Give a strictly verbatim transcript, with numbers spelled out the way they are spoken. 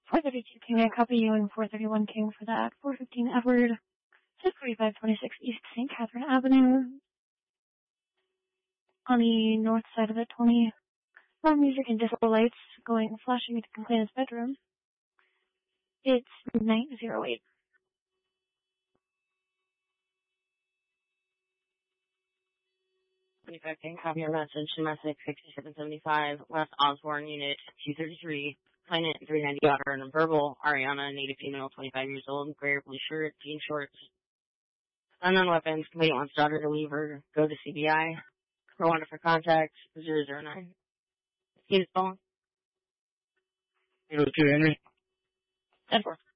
four thirty-two King, I copy you, and four thirty-one King for that. four fifteen Edward, six forty-five twenty-six East Saint Catherine Avenue, on the north side of the twenty. Loud music and disco lights going flashing into Complainant's bedroom. It's nine oh eight. twenty-five King, copy your message. Domestic sixty-seven seventy-five, West Osborne, Unit two thirty-three. Complainant three ninety, daughter and verbal. Ariana, native female, twenty-five years old, gray or blue shirt, jean shorts. Unknown weapons. Complainant wants daughter to leave her. Go to C B I. For one for contact, zero zero nine. He's phone. eight oh two Henry. ten four.